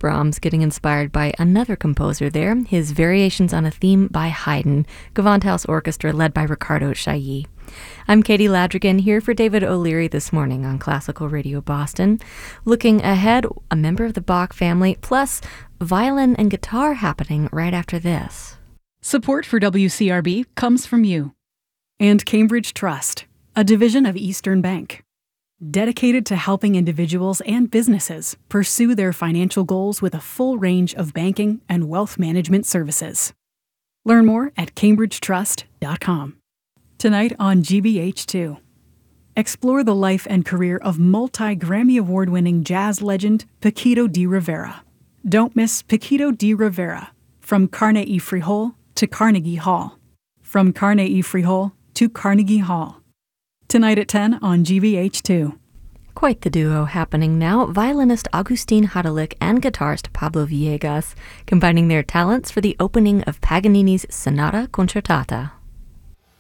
Brahms getting inspired by another composer there, his Variations on a Theme by Haydn, Gewandhaus Orchestra led by Ricardo Chailly. I'm Katie Ladrigan here for David O'Leary this morning on Classical Radio Boston. Looking ahead, a member of the Bach family, plus violin and guitar happening right after this. Support for WCRB comes from you and Cambridge Trust, a division of Eastern Bank, dedicated to helping individuals and businesses pursue their financial goals with a full range of banking and wealth management services. Learn more at cambridgetrust.com. Tonight on GBH2, explore the life and career of multi-Grammy Award-winning jazz legend Paquito D'Rivera. Don't miss Paquito D'Rivera, from Carnegie Freehold to Carnegie Hall. From Carnegie Freehold to Carnegie Hall. Tonight at 10 on GBH2. Quite the duo happening now, violinist Agustin Hadelich and guitarist Pablo Villegas, combining their talents for the opening of Paganini's Sonata Concertata.